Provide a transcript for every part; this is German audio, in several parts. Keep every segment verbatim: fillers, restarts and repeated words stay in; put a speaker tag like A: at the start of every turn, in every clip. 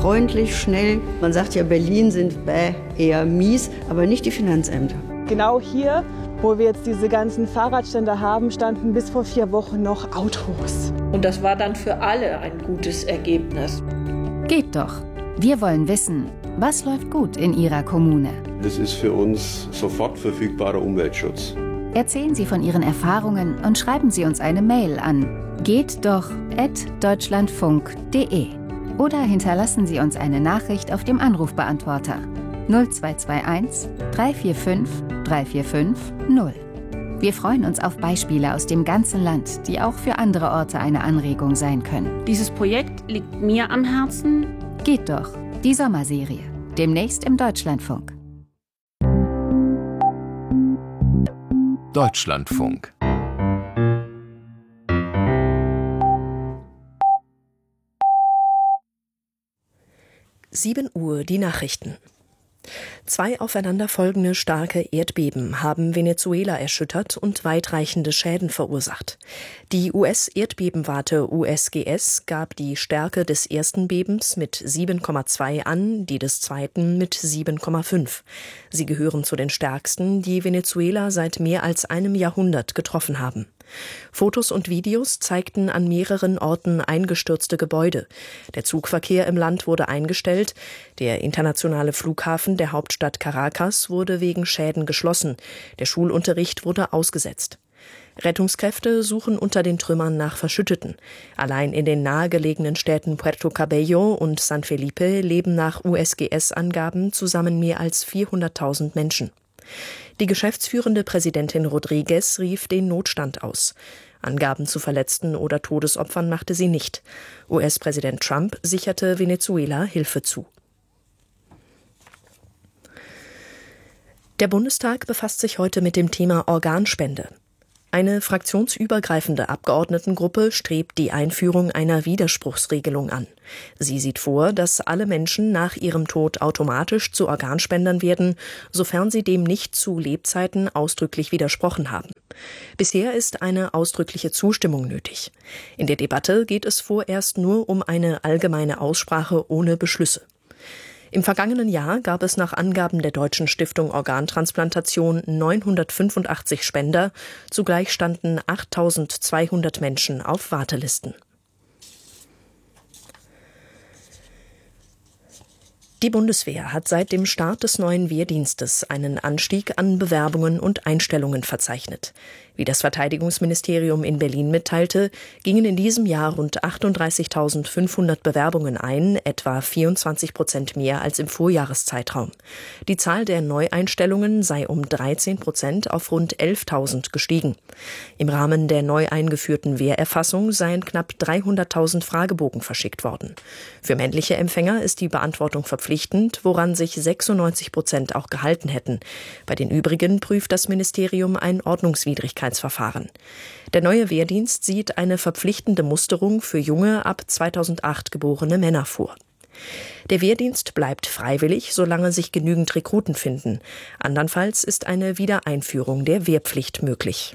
A: freundlich, schnell. Man sagt ja, Berlin sind bäh, eher mies, aber nicht die Finanzämter.
B: Genau hier, wo wir jetzt diese ganzen Fahrradständer haben, standen bis vor vier Wochen noch Autos.
C: Und das war dann für alle ein gutes Ergebnis.
D: Geht doch. Wir wollen wissen, was läuft gut in Ihrer Kommune.
E: Das ist für uns sofort verfügbarer Umweltschutz.
D: Erzählen Sie von Ihren Erfahrungen und schreiben Sie uns eine Mail an geht doch at deutschlandfunk punkt de oder hinterlassen Sie uns eine Nachricht auf dem Anrufbeantworter null zwei zwei eins drei vier fünf drei vier fünf null. Wir freuen uns auf Beispiele aus dem ganzen Land, die auch für andere Orte eine Anregung sein können.
F: Dieses Projekt liegt mir am Herzen.
D: Geht doch, die Sommerserie. Demnächst im Deutschlandfunk.
G: Deutschlandfunk.
H: sieben Uhr, die Nachrichten. Zwei aufeinanderfolgende starke Erdbeben haben Venezuela erschüttert und weitreichende Schäden verursacht. Die U S-Erdbebenwarte U S G S gab die Stärke des ersten Bebens mit sieben Komma zwei an, die des zweiten mit sieben Komma fünf. Sie gehören zu den stärksten, die Venezuela seit mehr als einem Jahrhundert getroffen haben. Fotos und Videos zeigten an mehreren Orten eingestürzte Gebäude. Der Zugverkehr im Land wurde eingestellt. Der internationale Flughafen der Hauptstadt Caracas wurde wegen Schäden geschlossen. Der Schulunterricht wurde ausgesetzt. Rettungskräfte suchen unter den Trümmern nach Verschütteten. Allein in den nahegelegenen Städten Puerto Cabello und San Felipe leben nach U S G S-Angaben zusammen mehr als vierhunderttausend Menschen. Die geschäftsführende Präsidentin Rodriguez rief den Notstand aus. Angaben zu Verletzten oder Todesopfern machte sie nicht. U S-Präsident Trump sicherte Venezuela Hilfe zu. Der Bundestag befasst sich heute mit dem Thema Organspende. Eine fraktionsübergreifende Abgeordnetengruppe strebt die Einführung einer Widerspruchsregelung an. Sie sieht vor, dass alle Menschen nach ihrem Tod automatisch zu Organspendern werden, sofern sie dem nicht zu Lebzeiten ausdrücklich widersprochen haben. Bisher ist eine ausdrückliche Zustimmung nötig. In der Debatte geht es vorerst nur um eine allgemeine Aussprache ohne Beschlüsse. Im vergangenen Jahr gab es nach Angaben der Deutschen Stiftung Organtransplantation neunhundertfünfundachtzig Spender. Zugleich standen achttausendzweihundert Menschen auf Wartelisten. Die Bundeswehr hat seit dem Start des neuen Wehrdienstes einen Anstieg an Bewerbungen und Einstellungen verzeichnet. Wie das Verteidigungsministerium in Berlin mitteilte, gingen in diesem Jahr rund achtunddreißigtausendfünfhundert Bewerbungen ein, etwa vierundzwanzig Prozent mehr als im Vorjahreszeitraum. Die Zahl der Neueinstellungen sei um dreizehn Prozent auf rund elftausend gestiegen. Im Rahmen der neu eingeführten Wehrerfassung seien knapp dreihunderttausend Fragebogen verschickt worden. Für männliche Empfänger ist die Beantwortung verpflichtend, woran sich sechsundneunzig Prozent auch gehalten hätten. Bei den übrigen prüft das Ministerium ein Ordnungswidrigkeitsverfahren. Der neue Wehrdienst sieht eine verpflichtende Musterung für junge, ab zweitausendacht geborene Männer vor. Der Wehrdienst bleibt freiwillig, solange sich genügend Rekruten finden. Andernfalls ist eine Wiedereinführung der Wehrpflicht möglich.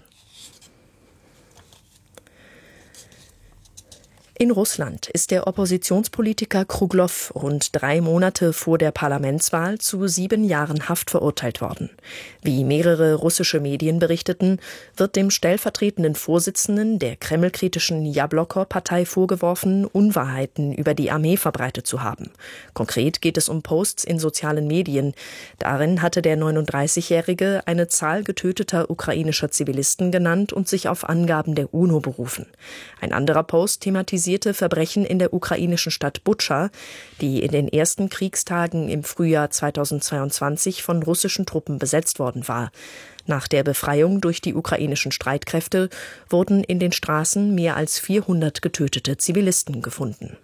H: In Russland ist der Oppositionspolitiker Kruglow rund drei Monate vor der Parlamentswahl zu sieben Jahren Haft verurteilt worden. Wie mehrere russische Medien berichteten, wird dem stellvertretenden Vorsitzenden der kremlkritischen Jabloko-Partei vorgeworfen, Unwahrheiten über die Armee verbreitet zu haben. Konkret geht es um Posts in sozialen Medien. Darin hatte der neununddreißigjährige eine Zahl getöteter ukrainischer Zivilisten genannt und sich auf Angaben der UNO berufen. Ein anderer Post thematisierte Verbrechen in der ukrainischen Stadt Butscha, die in den ersten Kriegstagen im Frühjahr zweitausendzweiundzwanzig von russischen Truppen besetzt worden war. Nach der Befreiung durch die ukrainischen Streitkräfte wurden in den Straßen mehr als vierhundert getötete Zivilisten gefunden.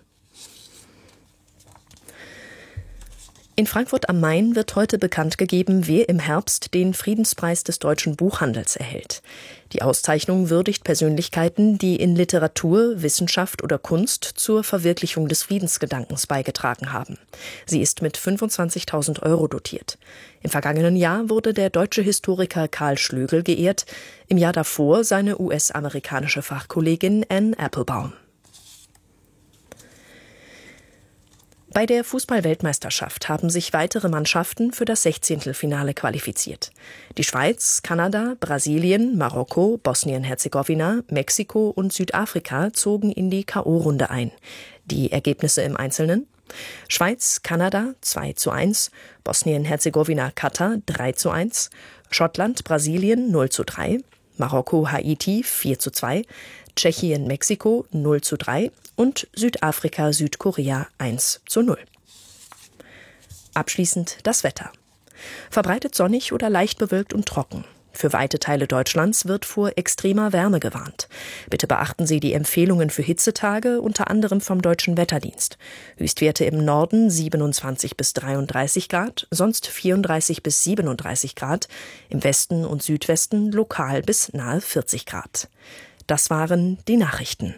H: In Frankfurt am Main wird heute bekannt gegeben, wer im Herbst den Friedenspreis des deutschen Buchhandels erhält. Die Auszeichnung würdigt Persönlichkeiten, die in Literatur, Wissenschaft oder Kunst zur Verwirklichung des Friedensgedankens beigetragen haben. Sie ist mit fünfundzwanzigtausend Euro dotiert. Im vergangenen Jahr wurde der deutsche Historiker Karl Schlögel geehrt, im Jahr davor seine U S-amerikanische Fachkollegin Anne Applebaum. Bei der Fußball-Weltmeisterschaft haben sich weitere Mannschaften für das Sechzehntelfinale qualifiziert. Die Schweiz, Kanada, Brasilien, Marokko, Bosnien-Herzegowina, Mexiko und Südafrika zogen in die K O-Runde ein. Die Ergebnisse im Einzelnen: Schweiz, Kanada zwei zu eins, Bosnien-Herzegowina, Katar drei zu eins, Schottland, Brasilien null zu drei, Marokko, Haiti vier zu zwei, Tschechien, Mexiko null zu drei und Südafrika, Südkorea eins zu null. Abschließend das Wetter. Verbreitet sonnig oder leicht bewölkt und trocken. Für weite Teile Deutschlands wird vor extremer Wärme gewarnt. Bitte beachten Sie die Empfehlungen für Hitzetage, unter anderem vom Deutschen Wetterdienst. Höchstwerte im Norden siebenundzwanzig bis dreiunddreißig Grad, sonst vierunddreißig bis siebenunddreißig Grad, im Westen und Südwesten lokal bis nahe vierzig Grad. Das waren die Nachrichten.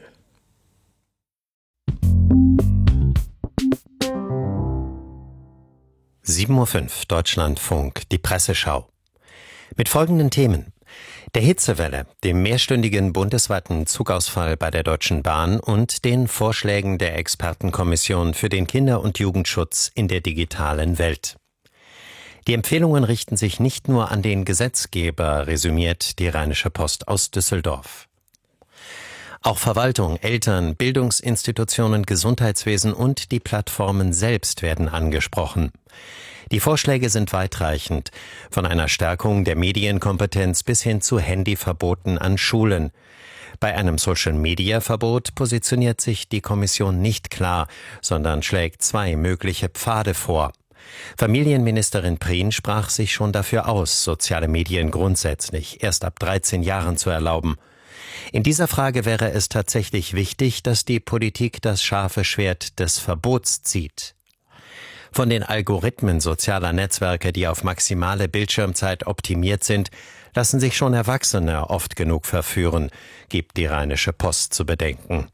G: sieben Uhr fünf, Deutschlandfunk, die Presseschau. Mit folgenden Themen: der Hitzewelle, dem mehrstündigen bundesweiten Zugausfall bei der Deutschen Bahn und den Vorschlägen der Expertenkommission für den Kinder- und Jugendschutz in der digitalen Welt. Die Empfehlungen richten sich nicht nur an den Gesetzgeber, resümiert die Rheinische Post aus Düsseldorf. Auch Verwaltung, Eltern, Bildungsinstitutionen, Gesundheitswesen und die Plattformen selbst werden angesprochen. Die Vorschläge sind weitreichend, von einer Stärkung der Medienkompetenz bis hin zu Handyverboten an Schulen. Bei einem Social-Media-Verbot positioniert sich die Kommission nicht klar, sondern schlägt zwei mögliche Pfade vor. Familienministerin Prien sprach sich schon dafür aus, soziale Medien grundsätzlich erst ab dreizehn Jahren zu erlauben. In dieser Frage wäre es tatsächlich wichtig, dass die Politik das scharfe Schwert des Verbots zieht. Von den Algorithmen sozialer Netzwerke, die auf maximale Bildschirmzeit optimiert sind, lassen sich schon Erwachsene oft genug verführen, gibt die Rheinische Post zu bedenken.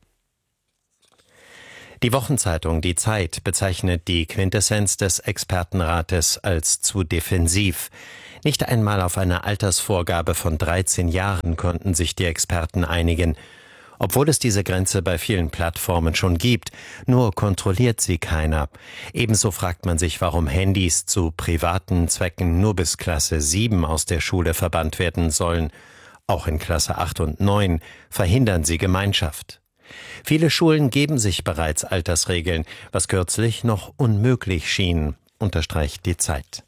G: Die Wochenzeitung Die Zeit bezeichnet die Quintessenz des Expertenrates als zu defensiv. Nicht einmal auf eine Altersvorgabe von dreizehn Jahren konnten sich die Experten einigen. Obwohl es diese Grenze bei vielen Plattformen schon gibt, nur kontrolliert sie keiner. Ebenso fragt man sich, warum Handys zu privaten Zwecken nur bis Klasse sieben aus der Schule verbannt werden sollen. Auch in Klasse acht und neun verhindern sie Gemeinschaft. Viele Schulen geben sich bereits Altersregeln, was kürzlich noch unmöglich schien, unterstreicht die Zeit.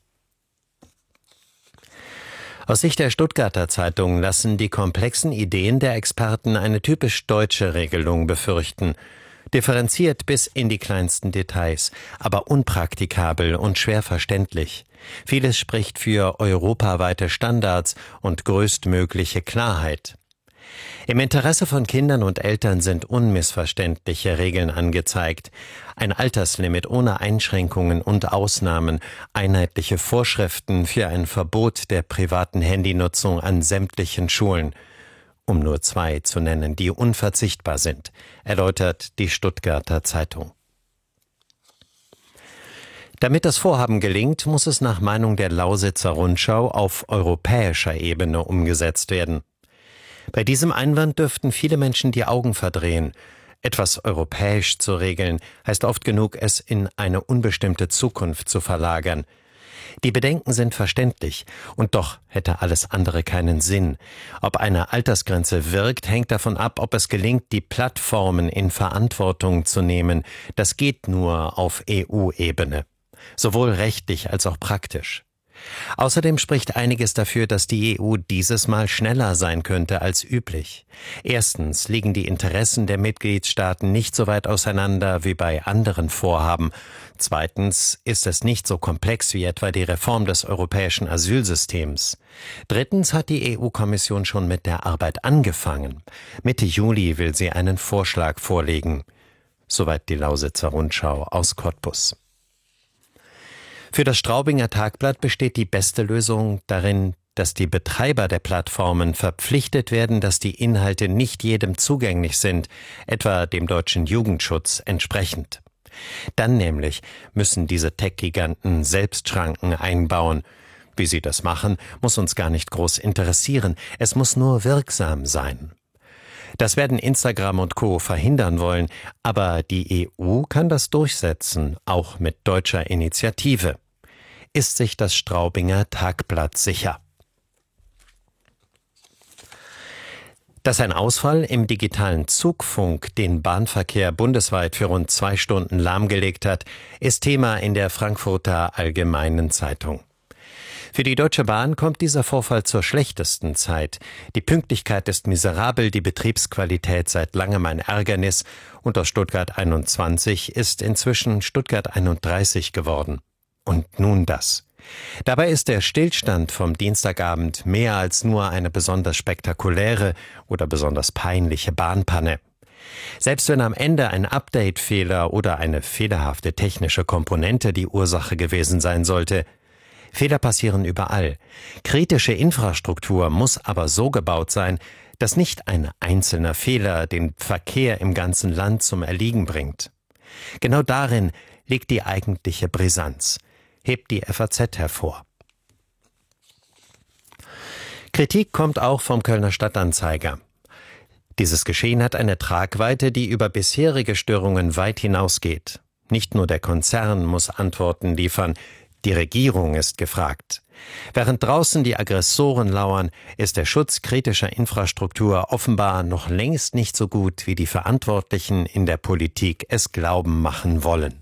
G: Aus Sicht der Stuttgarter Zeitung lassen die komplexen Ideen der Experten eine typisch deutsche Regelung befürchten. Differenziert bis in die kleinsten Details, aber unpraktikabel und schwer verständlich. Vieles spricht für europaweite Standards und größtmögliche Klarheit. Im Interesse von Kindern und Eltern sind unmissverständliche Regeln angezeigt. Ein Alterslimit ohne Einschränkungen und Ausnahmen, einheitliche Vorschriften für ein Verbot der privaten Handynutzung an sämtlichen Schulen, um nur zwei zu nennen, die unverzichtbar sind, erläutert die Stuttgarter Zeitung. Damit das Vorhaben gelingt, muss es nach Meinung der Lausitzer Rundschau auf europäischer Ebene umgesetzt werden. Bei diesem Einwand dürften viele Menschen die Augen verdrehen. Etwas europäisch zu regeln, heißt oft genug, es in eine unbestimmte Zukunft zu verlagern. Die Bedenken sind verständlich, und doch hätte alles andere keinen Sinn. Ob eine Altersgrenze wirkt, hängt davon ab, ob es gelingt, die Plattformen in Verantwortung zu nehmen. Das geht nur auf E U-Ebene, sowohl rechtlich als auch praktisch. Außerdem spricht einiges dafür, dass die E U dieses Mal schneller sein könnte als üblich. Erstens liegen die Interessen der Mitgliedstaaten nicht so weit auseinander wie bei anderen Vorhaben. Zweitens ist es nicht so komplex wie etwa die Reform des europäischen Asylsystems. Drittens hat die E U-Kommission schon mit der Arbeit angefangen. Mitte Juli will sie einen Vorschlag vorlegen. Soweit die Lausitzer Rundschau aus Cottbus. Für das Straubinger Tagblatt besteht die beste Lösung darin, dass die Betreiber der Plattformen verpflichtet werden, dass die Inhalte nicht jedem zugänglich sind, etwa dem deutschen Jugendschutz entsprechend. Dann nämlich müssen diese Tech-Giganten selbst Schranken einbauen. Wie sie das machen, muss uns gar nicht groß interessieren. Es muss nur wirksam sein. Das werden Instagram und Co. verhindern wollen, aber die E U kann das durchsetzen, auch mit deutscher Initiative. Ist sich das Straubinger Tagblatt sicher? Dass ein Ausfall im digitalen Zugfunk den Bahnverkehr bundesweit für rund zwei Stunden lahmgelegt hat, ist Thema in der Frankfurter Allgemeinen Zeitung. Für die Deutsche Bahn kommt dieser Vorfall zur schlechtesten Zeit. Die Pünktlichkeit ist miserabel, die Betriebsqualität seit langem ein Ärgernis und aus Stuttgart einundzwanzig ist inzwischen Stuttgart einunddreißig geworden. Und nun das. Dabei ist der Stillstand vom Dienstagabend mehr als nur eine besonders spektakuläre oder besonders peinliche Bahnpanne. Selbst wenn am Ende ein Update-Fehler oder eine fehlerhafte technische Komponente die Ursache gewesen sein sollte, Fehler passieren überall. Kritische Infrastruktur muss aber so gebaut sein, dass nicht ein einzelner Fehler den Verkehr im ganzen Land zum Erliegen bringt. Genau darin liegt die eigentliche Brisanz, hebt die F A Z hervor. Kritik kommt auch vom Kölner Stadtanzeiger. Dieses Geschehen hat eine Tragweite, die über bisherige Störungen weit hinausgeht. Nicht nur der Konzern muss Antworten liefern, die Regierung ist gefragt. Während draußen die Aggressoren lauern, ist der Schutz kritischer Infrastruktur offenbar noch längst nicht so gut, wie die Verantwortlichen in der Politik es glauben machen wollen.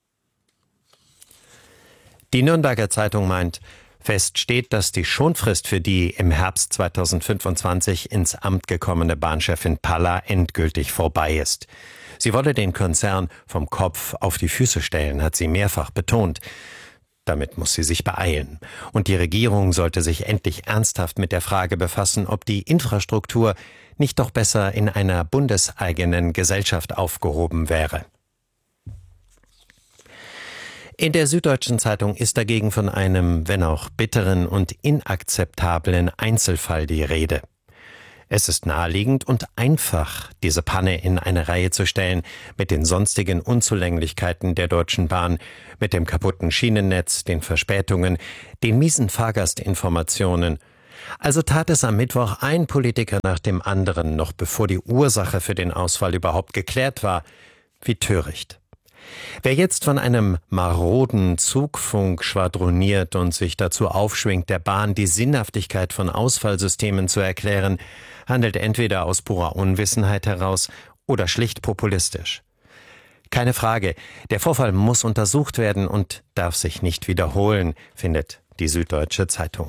G: Die Nürnberger Zeitung meint, fest steht, dass die Schonfrist für die im Herbst zweitausendfünfundzwanzig ins Amt gekommene Bahnchefin Palla endgültig vorbei ist. Sie wolle den Konzern vom Kopf auf die Füße stellen, hat sie mehrfach betont. Damit muss sie sich beeilen. Und die Regierung sollte sich endlich ernsthaft mit der Frage befassen, ob die Infrastruktur nicht doch besser in einer bundeseigenen Gesellschaft aufgehoben wäre. In der Süddeutschen Zeitung ist dagegen von einem, wenn auch bitteren und inakzeptablen Einzelfall die Rede. Es ist naheliegend und einfach, diese Panne in eine Reihe zu stellen mit den sonstigen Unzulänglichkeiten der Deutschen Bahn, mit dem kaputten Schienennetz, den Verspätungen, den miesen Fahrgastinformationen. Also tat es am Mittwoch ein Politiker nach dem anderen, noch bevor die Ursache für den Ausfall überhaupt geklärt war. Wie töricht. Wer jetzt von einem maroden Zugfunk schwadroniert und sich dazu aufschwingt, der Bahn die Sinnhaftigkeit von Ausfallsystemen zu erklären, handelt entweder aus purer Unwissenheit heraus oder schlicht populistisch. Keine Frage, der Vorfall muss untersucht werden und darf sich nicht wiederholen, findet die Süddeutsche Zeitung.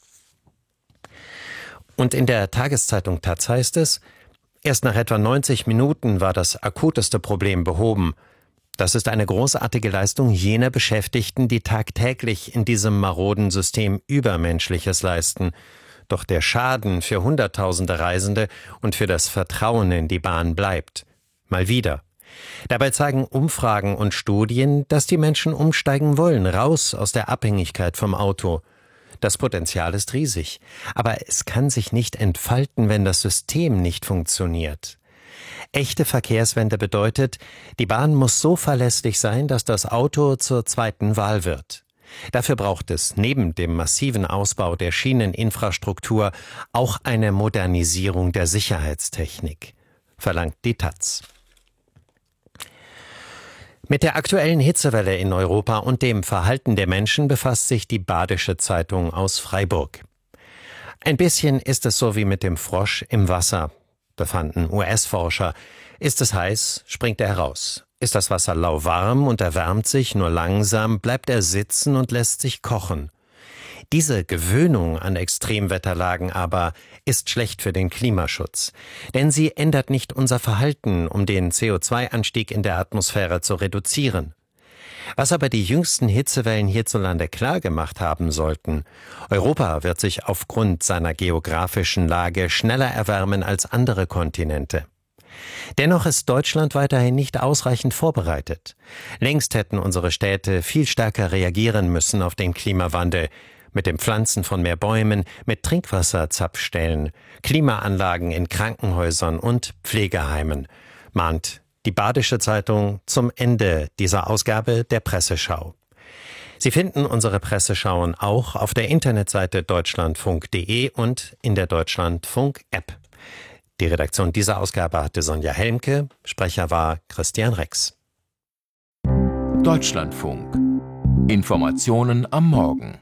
G: Und in der Tageszeitung Taz heißt es, erst nach etwa neunzig Minuten war das akuteste Problem behoben. Das ist eine großartige Leistung jener Beschäftigten, die tagtäglich in diesem maroden System Übermenschliches leisten. Doch der Schaden für Hunderttausende Reisende und für das Vertrauen in die Bahn bleibt. Mal wieder. Dabei zeigen Umfragen und Studien, dass die Menschen umsteigen wollen, raus aus der Abhängigkeit vom Auto. Das Potenzial ist riesig, aber es kann sich nicht entfalten, wenn das System nicht funktioniert. Echte Verkehrswende bedeutet, die Bahn muss so verlässlich sein, dass das Auto zur zweiten Wahl wird. Dafür braucht es neben dem massiven Ausbau der Schieneninfrastruktur auch eine Modernisierung der Sicherheitstechnik, verlangt die Taz. Mit der aktuellen Hitzewelle in Europa und dem Verhalten der Menschen befasst sich die Badische Zeitung aus Freiburg. Ein bisschen ist es so wie mit dem Frosch im Wasser, befanden U S-Forscher. Ist es heiß, springt er heraus. Ist das Wasser lauwarm und erwärmt sich nur langsam, bleibt er sitzen und lässt sich kochen. Diese Gewöhnung an Extremwetterlagen aber ist schlecht für den Klimaschutz. Denn sie ändert nicht unser Verhalten, um den C O zwei Anstieg in der Atmosphäre zu reduzieren. Was aber die jüngsten Hitzewellen hierzulande klargemacht haben sollten: Europa wird sich aufgrund seiner geografischen Lage schneller erwärmen als andere Kontinente. Dennoch ist Deutschland weiterhin nicht ausreichend vorbereitet. Längst hätten unsere Städte viel stärker reagieren müssen auf den Klimawandel, mit dem Pflanzen von mehr Bäumen, mit Trinkwasserzapfstellen, Klimaanlagen in Krankenhäusern und Pflegeheimen, mahnt die Badische Zeitung zum Ende dieser Ausgabe der Presseschau. Sie finden unsere Presseschauen auch auf der Internetseite deutschlandfunk punkt de und in der Deutschlandfunk-App. Die Redaktion dieser Ausgabe hatte Sonja Helmke, Sprecher war Christian Rex.
I: Deutschlandfunk. Informationen am Morgen.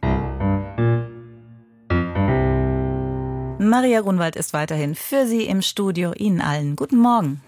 J: Maria Grunwald ist weiterhin für Sie im Studio. Ihnen allen guten Morgen.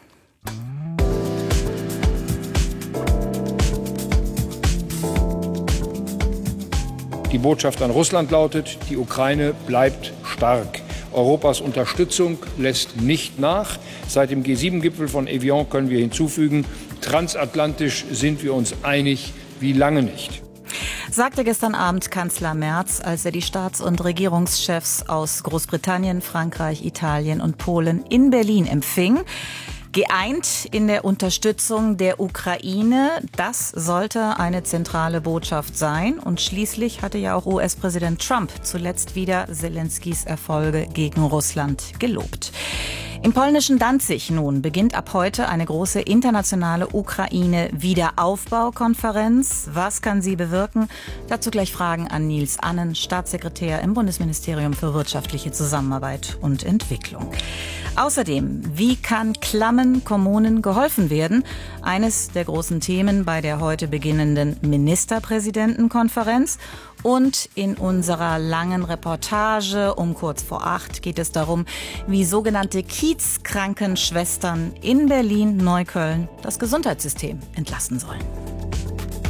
K: Die Botschaft an Russland lautet, die Ukraine bleibt stark. Europas Unterstützung lässt nicht nach. Seit dem G sieben Gipfel von Evian können wir hinzufügen, transatlantisch sind wir uns einig wie lange nicht.
J: Sagte gestern Abend Kanzler Merz, als er die Staats- und Regierungschefs aus Großbritannien, Frankreich, Italien und Polen in Berlin empfing. Geeint in der Unterstützung der Ukraine, das sollte eine zentrale Botschaft sein. Und schließlich hatte ja auch U S-Präsident Trump zuletzt wieder Selenskys Erfolge gegen Russland gelobt. Im polnischen Danzig nun beginnt ab heute eine große internationale Ukraine-Wiederaufbaukonferenz. Was kann sie bewirken? Dazu gleich Fragen an Nils Annen, Staatssekretär im Bundesministerium für wirtschaftliche Zusammenarbeit und Entwicklung. Außerdem, wie kann klammen Kommunen geholfen werden? Eines der großen Themen bei der heute beginnenden Ministerpräsidentenkonferenz. Und in unserer langen Reportage um kurz vor acht geht es darum, wie sogenannte Kiezkrankenschwestern in Berlin-Neukölln das Gesundheitssystem entlasten sollen.